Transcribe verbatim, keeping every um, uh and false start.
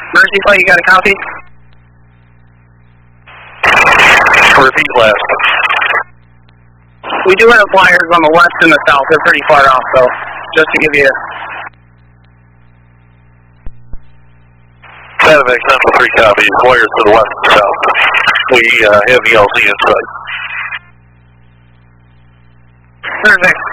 Mercy Flight, you got a copy? Repeat last. We do have flyers on the west and the south. They're pretty far off, so just to give you a... That makes sense for three copies. Flyers to the west and south. We uh, have E L C in sight. Perfect.